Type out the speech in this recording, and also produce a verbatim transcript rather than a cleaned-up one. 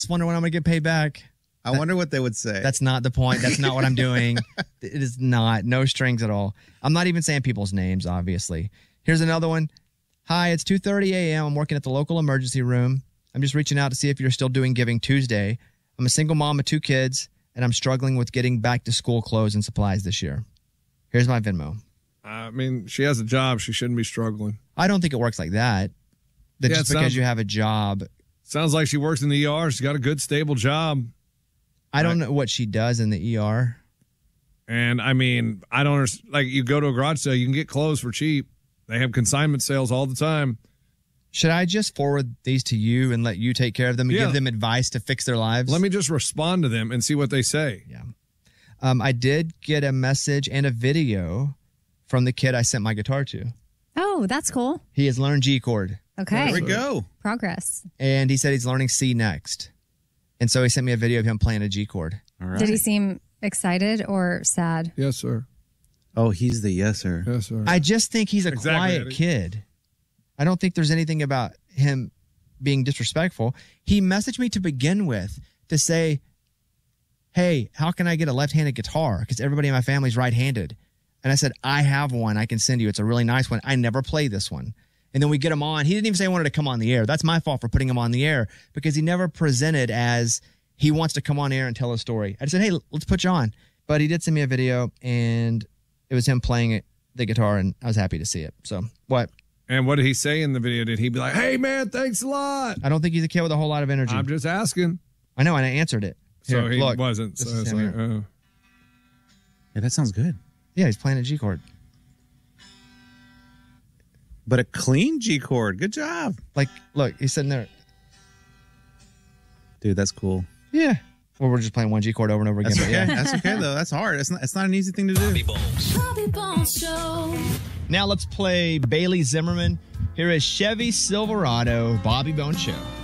just wonder when I'm going to get paid back. I wonder what they would say. That's not the point. That's not what I'm doing. It is not. No strings at all. I'm not even saying people's names, obviously. Here's another one. Hi, it's two thirty a.m. I'm working at the local emergency room. I'm just reaching out to see if you're still doing Giving Tuesday. I'm a single mom of two kids, and I'm struggling with getting back to school clothes and supplies this year. Here's my Venmo. I mean, she has a job. She shouldn't be struggling. I don't think it works like that. That Yeah, just it because sounds- you have a job. Sounds like she works in the E R. She's got a good, stable job. I don't know what she does in the E R. And I mean, I don't understand. Like, you go to a garage sale, you can get clothes for cheap. They have consignment sales all the time. Should I just forward these to you and let you take care of them and Yeah. give them advice to fix their lives? Let me just respond to them and see what they say. Yeah. Um, I did get a message and a video from the kid I sent my guitar to. Oh, that's cool. He has learned G chord. Okay. There we go. Progress. And he said he's learning C next. And so he sent me a video of him playing a G chord. All right. Did he seem excited or sad? Yes, sir. Oh, he's the yes, sir. Yes, sir. I just think he's a Exactly, quiet Eddie. kid. I don't think there's anything about him being disrespectful. He messaged me to begin with to say, hey, how can I get a left-handed guitar? Because everybody in my family's right-handed. And I said, I have one I can send you. It's a really nice one. I never play this one. And then we get him on. He didn't even say he wanted to come on the air. That's my fault for putting him on the air because he never presented as he wants to come on air and tell a story. I just said, hey, let's put you on. But he did send me a video, and it was him playing it, the guitar, and I was happy to see it. So what? And what did he say in the video? Did he be like, hey, man, thanks a lot? I don't think he's a kid with a whole lot of energy. I'm just asking. I know, and I answered it. So Here, he look, wasn't. this So is it's him like, here. oh. Yeah, that sounds good. Yeah, he's playing a G chord. But a clean G chord. Good job. Like, look, he's sitting there. Dude, that's cool. Yeah. Well, we're just playing one G chord over and over again. That's but okay. yeah. That's okay, though. That's hard. It's not, it's not an easy thing to do. Bobby Bones Show. Now let's play Bailey Zimmerman. Here is Chevy Silverado, Bobby Bone Show.